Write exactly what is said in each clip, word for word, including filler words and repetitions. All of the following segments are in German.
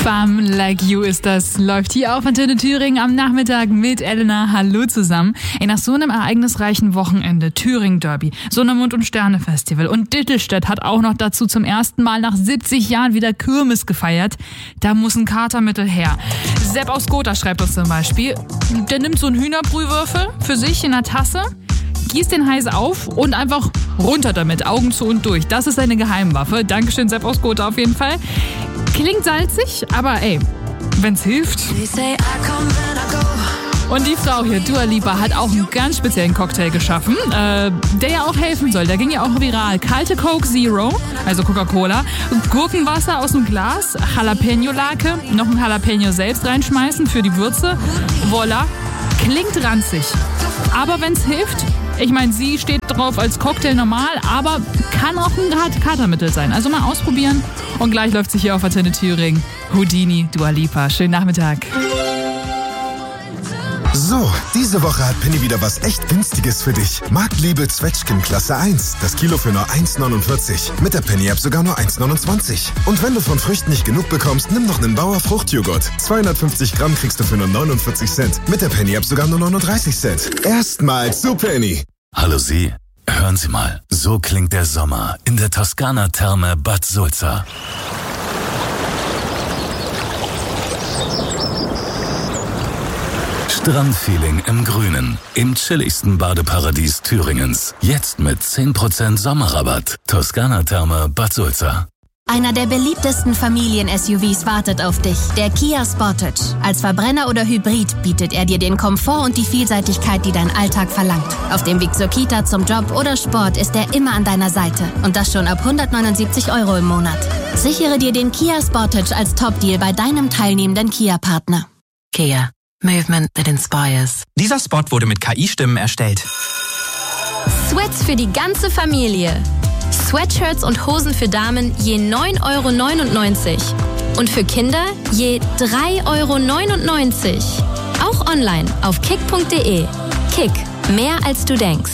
Bam Like You ist das. Läuft hier auf Antenne Thüringen am Nachmittag mit Elena. Hallo zusammen. Ey, nach so einem ereignisreichen Wochenende, Thüringen Derby, Sondermond und Sterne Festival und Dittelstedt hat auch noch dazu zum ersten Mal nach siebzig Jahren wieder Kirmes gefeiert. Da muss ein Katermittel her. Sepp aus Gotha schreibt uns zum Beispiel, der nimmt so einen Hühnerbrühwürfel für sich in einer Tasse, gießt den heiß auf und einfach runter damit, Augen zu und durch. Das ist seine Geheimwaffe. Dankeschön, Sepp aus Gotha auf jeden Fall. Klingt salzig, aber ey, wenn's hilft. Und die Frau hier, Dua Lipa, hat auch einen ganz speziellen Cocktail geschaffen, äh, der ja auch helfen soll. Der ging ja auch viral. Kalte Coke Zero, also Coca-Cola, Gurkenwasser aus dem Glas, Jalapeno-Lake, noch ein Jalapeno selbst reinschmeißen für die Würze. Voila, klingt ranzig. Aber wenn's hilft, ich meine, sie steht drauf als Cocktail normal, aber kann auch ein Katermittel sein. Also mal ausprobieren. Und gleich läuft sie hier auf Antenne Thüringen. Houdini, Dua Lipa. Schönen Nachmittag. So, diese Woche hat Penny wieder was echt Günstiges für dich. Marktliebe Zwetschgen Klasse eins. Das Kilo für nur eins neunundvierzig. Mit der Penny-App sogar nur eins neunundzwanzig. Und wenn du von Früchten nicht genug bekommst, nimm noch einen Bauer Fruchtjoghurt. zweihundertfünfzig Gramm kriegst du für nur neunundvierzig Cent. Mit der Penny-App sogar nur neununddreißig Cent. Erstmals zu Penny. Hallo Sie, hören Sie mal. So klingt der Sommer in der Toskana-Therme Bad Sulza. Strandfeeling im Grünen, im chilligsten Badeparadies Thüringens. Jetzt mit zehn Prozent Sommerrabatt. Toskana-Therme Bad Sulza. Einer der beliebtesten Familien-S U Vs wartet auf dich, der Kia Sportage. Als Verbrenner oder Hybrid bietet er dir den Komfort und die Vielseitigkeit, die dein Alltag verlangt. Auf dem Weg zur Kita, zum Job oder Sport ist er immer an deiner Seite. Und das schon ab hundertneunundsiebzig Euro im Monat. Sichere dir den Kia Sportage als Top-Deal bei deinem teilnehmenden Kia-Partner. Kia. Movement that inspires. Dieser Spot wurde mit K I-Stimmen erstellt. Sweats für die ganze Familie. Sweatshirts und Hosen für Damen je neun Euro neunundneunzig. Und für Kinder je drei Euro neunundneunzig. Auch online auf kick punkt de. Kick. Mehr als du denkst.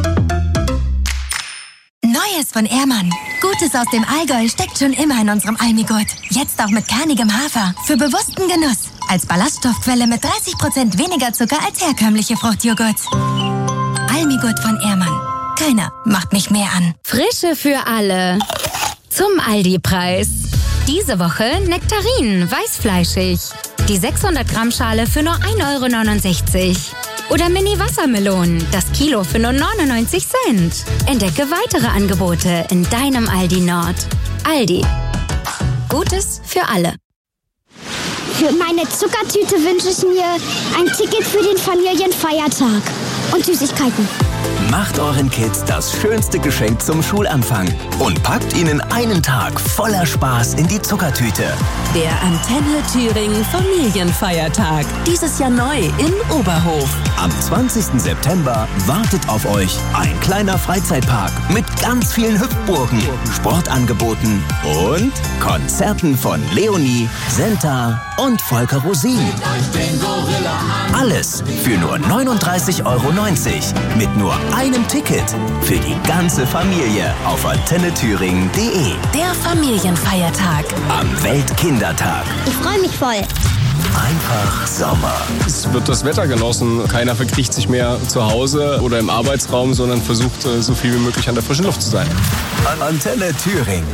Neues von Ehrmann. Gutes aus dem Allgäu steckt schon immer in unserem Almigurt. Jetzt auch mit kernigem Hafer. Für bewussten Genuss. Als Ballaststoffquelle mit dreißig Prozent weniger Zucker als herkömmliche Fruchtjoghurts. Almigurt von Ehrmann. Keiner macht mich mehr an. Frische für alle. Zum Aldi-Preis. Diese Woche Nektarinen, weißfleischig. Die sechshundert Gramm Schale für nur ein Euro neunundsechzig. Oder Mini-Wassermelonen, das Kilo für nur neunundneunzig Cent. Entdecke weitere Angebote in deinem Aldi Nord. Aldi. Gutes für alle. Für meine Zuckertüte wünsche ich mir ein Ticket für den Familienfeiertag und Süßigkeiten. Macht euren Kids das schönste Geschenk zum Schulanfang und packt ihnen einen Tag voller Spaß in die Zuckertüte. Der Antenne Thüringen Familienfeiertag. Dieses Jahr neu in Oberhof. Am zwanzigsten September wartet auf euch ein kleiner Freizeitpark mit ganz vielen Hüpfburgen, Sportangeboten und Konzerten von Leonie, Senta und Volker Rosin. Alles für nur neununddreißig Euro neunzig mit nur einem Ticket für die ganze Familie auf antenne thüringen punkt de. Der Familienfeiertag. Am Weltkindertag. Ich freue mich voll. Einfach Sommer. Es wird das Wetter genossen. Keiner verkriecht sich mehr zu Hause oder im Arbeitsraum, sondern versucht, so viel wie möglich an der frischen Luft zu sein. Antenne Thüringen.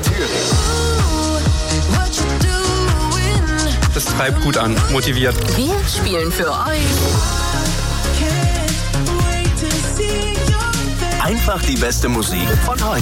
Das treibt gut an, motiviert. Wir spielen für euch. Einfach die beste Musik von heute.